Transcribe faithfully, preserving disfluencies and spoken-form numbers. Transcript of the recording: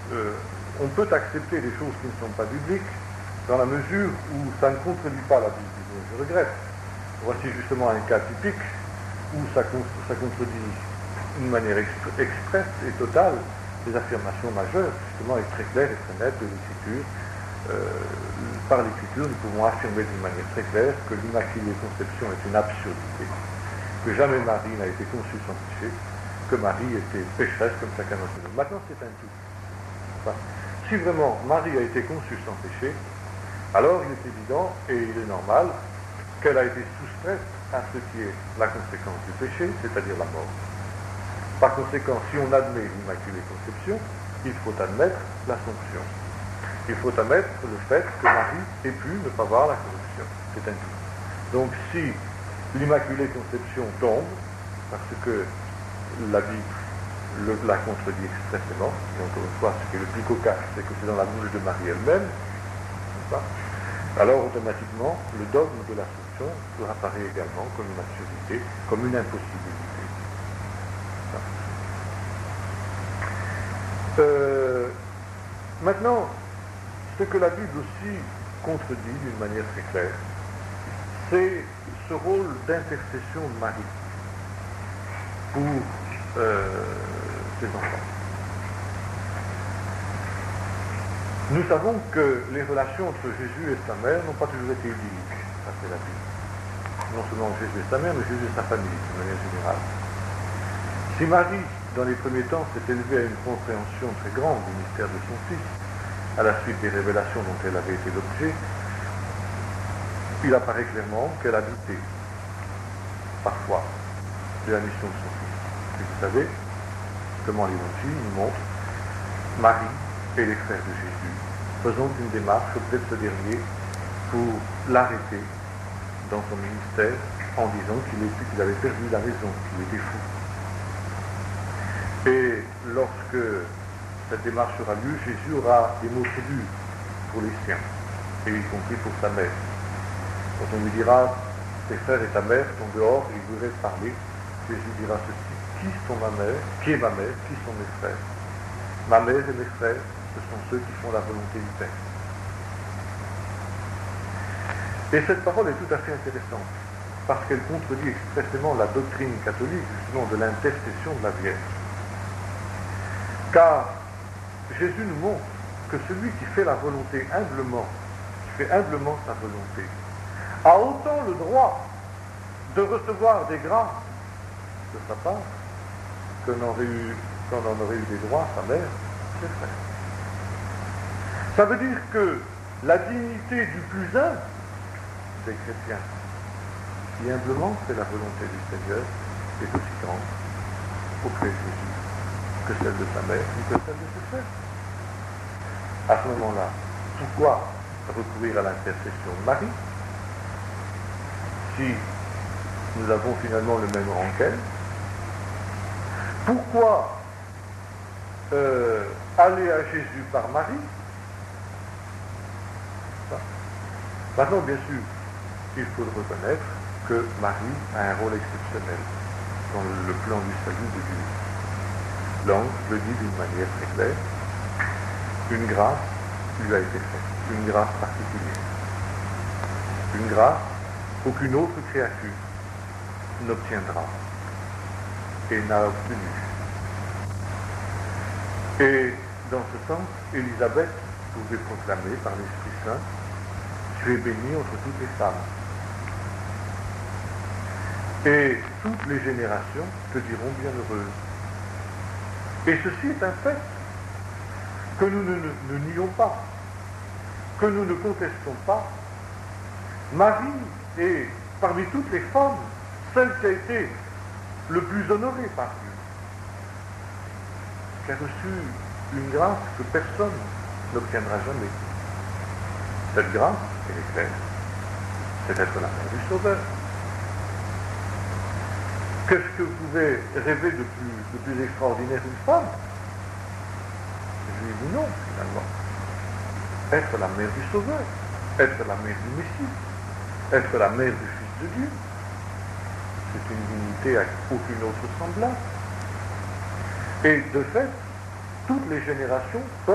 euh, on peut accepter des choses qui ne sont pas bibliques dans la mesure où ça ne contredit pas la Bible. Je regrette. Voici justement un cas typique où ça, ça contredit d'une manière exp- expresse et totale des affirmations majeures, justement, et très claires et très nettes de l'Écriture. Euh, par l'Écriture, nous pouvons affirmer d'une manière très claire que l'Immaculée Conception est une absurdité, que jamais Marie n'a été conçue sans péché, que Marie était pécheresse comme chacun d'entre nous. Maintenant, c'est un tout. Enfin, si vraiment Marie a été conçue sans péché, alors il est évident et il est normal qu'elle a été soustraite à ce qui est la conséquence du péché, c'est-à-dire la mort. Par conséquent, si on admet l'Immaculée Conception, il faut admettre l'Assomption. Il faut admettre le fait que Marie ait pu ne pas voir la corruption. C'est un tout. Donc si l'Immaculée Conception tombe, parce que la Bible le, la contredit expressément, et encore une fois, ce qui est le plus cocasse, c'est que c'est dans la bouche de Marie elle-même, n'est-ce pas ? Alors automatiquement, le dogme de l'Assomption leur apparaît également comme une absurdité, comme une impossibilité. Euh, maintenant, ce que la Bible aussi contredit d'une manière très claire, c'est ce rôle d'intercession de Marie pour euh, ses enfants. Nous savons que les relations entre Jésus et sa mère n'ont pas toujours été idylliques, ça c'est la Bible. Non seulement Jésus et sa mère, mais Jésus et sa famille, de manière générale. Si Marie, dans les premiers temps, s'est élevée à une compréhension très grande du mystère de son Fils, à la suite des révélations dont elle avait été l'objet, il apparaît clairement qu'elle a douté, parfois, de la mission de son Fils. Et vous savez comment l'Évangile nous montre Marie et les frères de Jésus faisant une démarche auprès de ce dernier pour l'arrêter dans son ministère en disant qu'il, était, qu'il avait perdu la raison, qu'il était fou. Et lorsque cette démarche aura lieu, Jésus aura des mots très durs pour les siens, et y compris pour sa mère. Quand on lui dira, tes frères et ta mère sont dehors et ils voudraient parler, Jésus dira ceci, qui sont ma mère, qui est ma mère, qui sont mes frères? Ma mère et mes frères, ce sont ceux qui font la volonté du Père. Et cette parole est tout à fait intéressante, parce qu'elle contredit expressément la doctrine catholique, justement, de l'intercession de la Vierge. Car Jésus nous montre que celui qui fait la volonté humblement, qui fait humblement sa volonté, a autant le droit de recevoir des grâces de sa part qu'en aurait eu, qu'en en aurait eu des droits sa mère, ses frères. Ça veut dire que la dignité du plus humble des chrétiens, qui humblement fait la volonté du Seigneur, est aussi grande auprès de Jésus que celle de sa mère ou que celle de ses frères. À ce moment-là, pourquoi recourir à l'intercession de Marie si nous avons finalement le même rang qu'elle? Pourquoi euh, aller à Jésus par Marie? Ça. Maintenant, bien sûr, il faut reconnaître que Marie a un rôle exceptionnel dans le plan du salut de Dieu. L'ange le dit d'une manière très claire, une grâce lui a été faite, une grâce particulière, une grâce qu'aucune autre créature n'obtiendra et n'a obtenu. Et dans ce sens, Élisabeth pouvait proclamer par l'Esprit Saint, tu es bénie entre toutes les femmes. Et toutes les générations te diront bienheureuse. Et ceci est un fait que nous ne, ne, ne nions pas, que nous ne contestons pas. Marie est, parmi toutes les femmes, celle qui a été le plus honorée par Dieu, qui a reçu une grâce que personne n'obtiendra jamais. Cette grâce, elle est claire, c'est d'être la mère du Sauveur. Qu'est-ce que vous pouvez rêver de plus, de plus extraordinaire qu'une femme? Je lui dis non, finalement. Être la mère du Sauveur, être la mère du Messie, être la mère du Fils de Dieu, c'est une dignité à aucune autre semblable. Et de fait, toutes les générations peuvent